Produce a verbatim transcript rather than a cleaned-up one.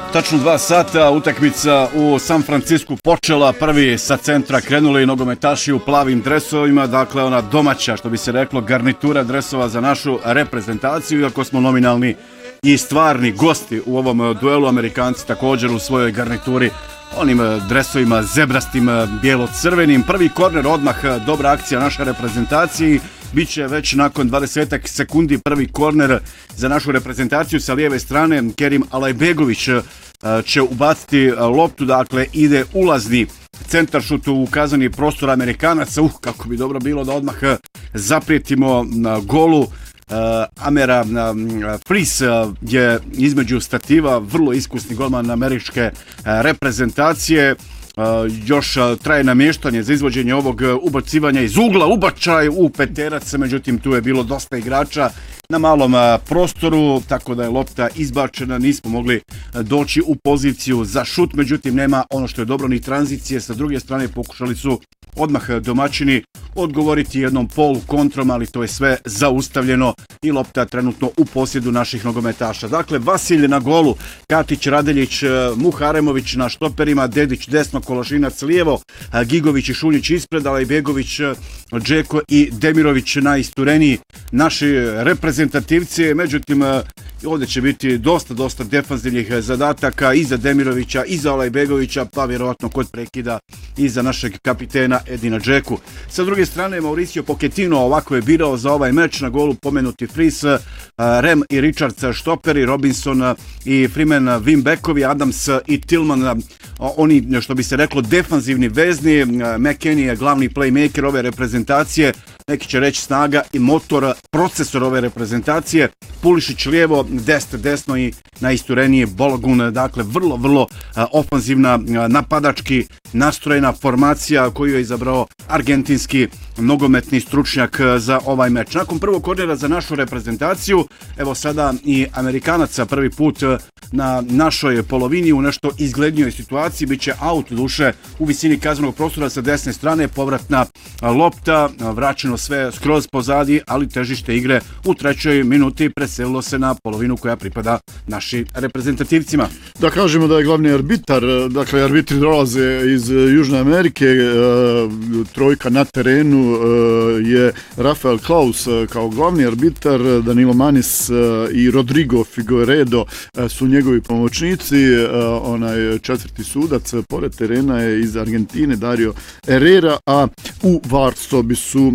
Tačno dva sata, utakmica u San Francisku počela, prvi sa centra krenuli nogometaši u plavim dresovima, dakle ona domaća, što bi se reklo, garnitura dresova za našu reprezentaciju, iako smo nominalni i stvarni gosti u ovom duelu, Amerikanci također u svojoj garnituri, onim dresovima zebrastim, bijelo-crvenim. Prvi korner odmah, dobra akcija naše reprezentaciji. Biće već nakon dvadesetak sekundi prvi korner za našu reprezentaciju sa lijeve strane. Kerim Alajbegović će ubaciti loptu, dakle ide ulazni centaršut u kazani prostor Amerikanaca. Uh, kako bi dobro bilo da odmah zaprijetimo na golu. Uh, Amera uh, Fris uh, je između stativa vrlo iskusni golman američke uh, reprezentacije. Uh, još uh, traje namještanje za izvođenje ovog uh, ubacivanja iz ugla, ubačaj u peterac, međutim tu je bilo dosta igrača na malom uh, prostoru, tako da je lopta izbačena, nismo mogli uh, doći u poziciju za šut, međutim nema ono što je dobro ni tranzicije, sa druge strane pokušali su odmah domaćini odgovoriti jednom polu kontrom, ali to je sve zaustavljeno i lopta trenutno u posjedu naših nogometaša. Dakle, Vasilj na golu, Katić, Radeljić, Muharemović na štoperima, Dedić desno, Kološinac lijevo, Gigović i Šuljić ispred, Alajbegović, Džeko i Demirović najistureniji naši reprezentativci. Međutim, ovdje će biti dosta, dosta defanzivnih zadataka i za Demirovića, i za Alajbegovića, pa vjerovatno kod prekida i za našeg kapitena Edina Džeku. Sa druge strane, Mauricio Pochettino ovako je birao za ovaj meč, na golu pomenuti Fris, Rem i Richards štoperi, Robinson i Freeman wing backovi, Adams i Tillman, oni što bi se reklo defanzivni vezni. McKennie je glavni playmaker ove reprezentacije, neki će reći snaga i motor, procesor ove reprezentacije. Pulišić lijevo, Dest desno i najistureniji Balogun, dakle vrlo, vrlo ofanzivna, napadački nastrojena formacija koju je izabrao argentinski nogometni stručnjak za ovaj meč. Nakon prvog kornera za našu reprezentaciju, evo sada i Amerikanaca prvi put na našoj polovini u nešto izglednijoj situaciji, bit će out duše u visini kaznenog prostora sa desne strane, povratna lopta, vraćeno sve skroz pozadi, ali težište igre u trećoj minuti preselilo se na polovinu koja pripada našim reprezentativcima. Da kažemo da je glavni arbitar, dakle arbitri dolaze iz Južne Amerike, trojka na terenu je Rafael Klaus kao glavni arbitar, Danilo Manis i Rodrigo Figueiredo su njegovi pomoćnici, onaj četvrti sudac pored terena je iz Argentine Dario Herrera, a u VAR sobi su